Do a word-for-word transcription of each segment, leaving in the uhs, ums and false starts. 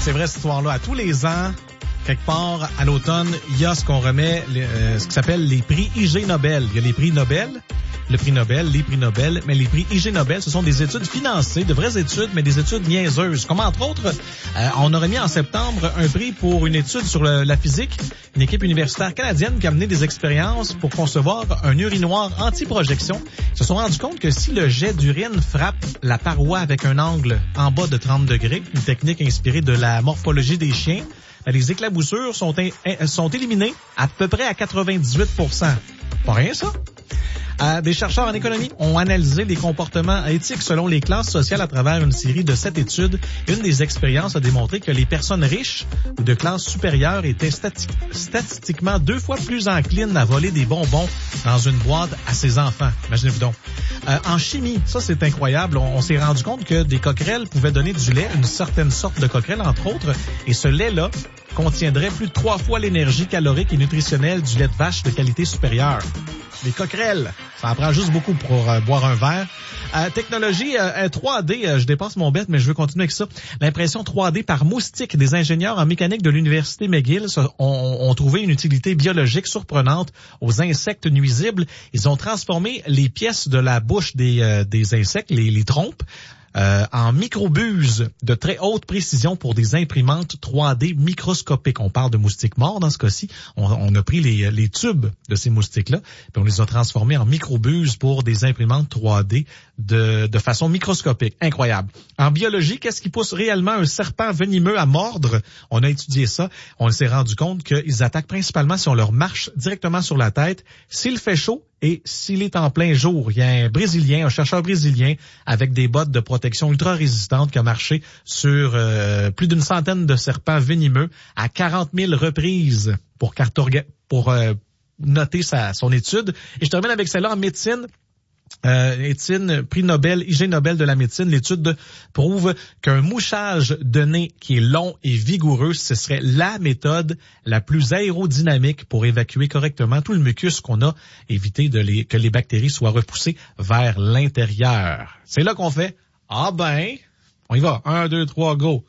C'est vrai, cette histoire-là. À tous les ans, quelque part, à l'automne, il y a ce qu'on remet, euh, ce qui s'appelle les prix I G Nobel. Il y a les prix Nobel, le prix Nobel, les prix Nobel, mais les prix I G Nobel, ce sont des études financées, de vraies études, mais des études niaiseuses. Comme entre autres, euh, on a remis en septembre un prix pour une étude sur le, la physique, une équipe universitaire canadienne qui a mené des expériences pour concevoir un urinoir anti-projection. Ils se sont rendus compte que si le jet d'urine frappe la paroi avec un angle en bas de trente degrés, une technique inspirée de la morphologie des chiens, les éclaboussures sont, in, sont éliminées à peu près à quatre-vingt-dix-huit pour cent. Pas rien, ça? Euh, des chercheurs en économie ont analysé les comportements éthiques selon les classes sociales à travers une série de sept études. Une des expériences a démontré que les personnes riches ou de classe supérieure étaient stati- statistiquement deux fois plus enclines à voler des bonbons dans une boîte à ses enfants. Imaginez-vous donc. Euh, en chimie, ça c'est incroyable, on, on s'est rendu compte que des coquerelles pouvaient donner du lait, une certaine sorte de coquerelle entre autres, et ce lait-là contiendrait plus de trois fois l'énergie calorique et nutritionnelle du lait de vache de qualité supérieure. Les coquerelles, ça en prend juste beaucoup pour euh, boire un verre. Euh, technologie euh, trois D, euh, je dépasse mon bête, mais je veux continuer avec ça. L'impression trois D par moustique. Des ingénieurs en mécanique de l'université McGill ont, ont trouvé une utilité biologique surprenante aux insectes nuisibles. Ils ont transformé les pièces de la bouche des, euh, des insectes, les, les trompes, Euh, en microbuses de très haute précision pour des imprimantes trois D microscopiques. On parle de moustiques morts dans ce cas-ci. On, on a pris les, les tubes de ces moustiques-là, puis on les a transformés en microbuses pour des imprimantes trois D de, de façon microscopique. Incroyable. En biologie, qu'est-ce qui pousse réellement un serpent venimeux à mordre? On a étudié ça. On s'est rendu compte qu'ils attaquent principalement si on leur marche directement sur la tête. S'il fait chaud, et s'il est en plein jour, il y a un Brésilien, un chercheur brésilien avec des bottes de protection ultra résistantes qui a marché sur euh, plus d'une centaine de serpents venimeux à quarante mille reprises pour, cartorga- pour euh, noter sa, son étude. Et je termine avec celle-là en médecine. Euh, médecine, prix Nobel, I G Nobel de la médecine, l'étude prouve qu'un mouchage de nez qui est long et vigoureux, ce serait la méthode la plus aérodynamique pour évacuer correctement tout le mucus qu'on a, éviter de les, que les bactéries soient repoussées vers l'intérieur. C'est là qu'on fait, ah ben, on y va, un, deux, trois, go.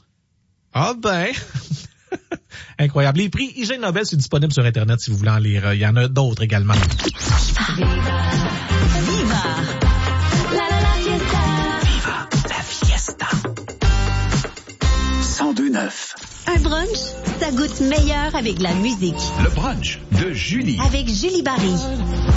Ah ben... Incroyable. Les prix I G Nobel, c'est disponible sur Internet si vous voulez en lire. Il y en a d'autres également. Viva! Viva! La la la fiesta! Viva la fiesta! cent deux neuf. Un brunch, ça goûte meilleur avec la musique. Le brunch de Julie. Avec Julie Barry.